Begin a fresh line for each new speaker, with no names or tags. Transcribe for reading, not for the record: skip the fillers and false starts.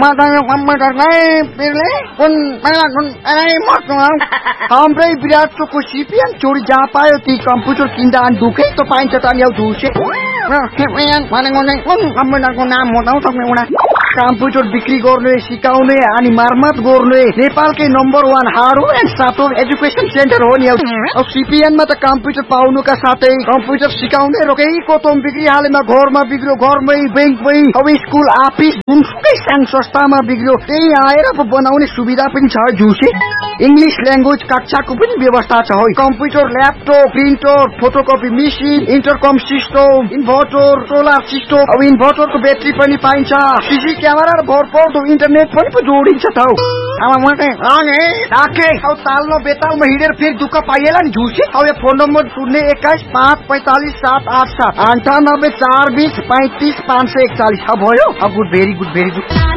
Matanya komputer kayak pilih pun हाम्रै विराट choco CPN चोरी जहाँ पायो ती कम्प्युटर किन्दा अनि दुखै त पाइन्छ त नि झुसे कम्प्युटरको नाम बताउँ सक्ने कम्प्युटर बिक्री गर्ने सिकाउने अनि मर्मत गर्ने नेपालकै number 1 hardware and software education centre हो नि अब सिपिएनमा त कम्प्युटर पाउनुका साथै कम्प्युटर सिकाउने रोकेको तोम बिक्री हालेमा घरमा बिग्रियो घरमै बैंकमै अब स्कुल अफिस जुनसुकै सानो संस्थामा बिग्रियो त्यही आएर बनाउने सुविधा पनि छ झुसे इंग्लिश ल्याङ्ग्वेज कक्षाको पनि व्यवस्था छ हो computer laptop printer photocopy machine इन्टरकम system inverter solar system अब इन्भर्टरको ब्याट्री पनि पाइन्छ सीसी क्यामेरा र भरपर्दो इन्टरनेट पनि जोडिन्छ त अब तालमा बेतालमा हिँडेर फेरि दुःख पाइएला नि झुसी अब यो फोन नम्बर 021545787 9842035541 भयो अब भेरी गुड